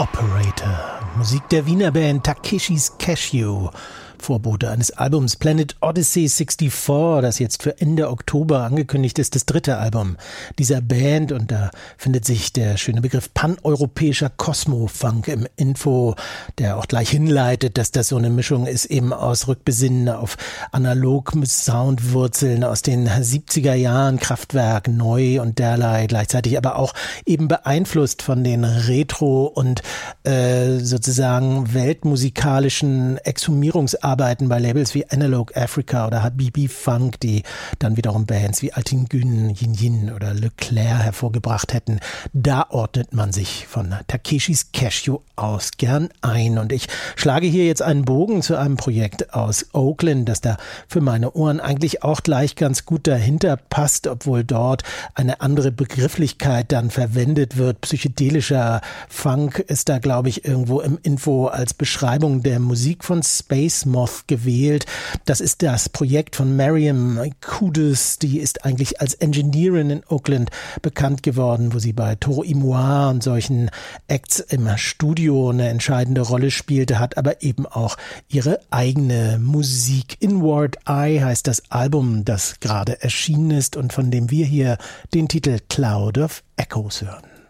Operator. Musik der Wiener Band Takeshis Cashew. Vorbote eines Albums Planet Odyssey 64, das jetzt für Ende Oktober angekündigt ist, das dritte Album dieser Band. Und da findet sich der schöne Begriff paneuropäischer Kosmo-Funk im Info, der auch gleich hinleitet, dass das so eine Mischung ist, eben aus Rückbesinnen auf Analog-Soundwurzeln aus den 70er Jahren, Kraftwerk, neu und derlei, gleichzeitig aber auch eben beeinflusst von den Retro- und sozusagen weltmusikalischen Exhumierungsarbeiten bei Labels wie Analog Africa oder Habibi Funk, die dann wiederum Bands wie Altin Gün, Yin Yin oder Leclerc hervorgebracht hätten. Da ordnet man sich von Takeshis Cashew aus gern ein. Und ich schlage hier jetzt einen Bogen zu einem Projekt aus Oakland, das da für meine Ohren eigentlich auch gleich ganz gut dahinter passt, obwohl dort eine andere Begrifflichkeit dann verwendet wird. Psychedelischer Funk ist da, glaube ich, irgendwo im Info als Beschreibung der Musik von Space Moth gewählt. Das ist das Projekt von Mariam Kudus, die ist eigentlich als Engineerin in Oakland bekannt geworden, wo sie bei Toro y Moi und solchen Acts im Studio eine entscheidende Rolle spielte, hat aber eben auch ihre eigene Musik. Inward Eye heißt das Album, das gerade erschienen ist und von dem wir hier den Titel Cloud of Echoes hören.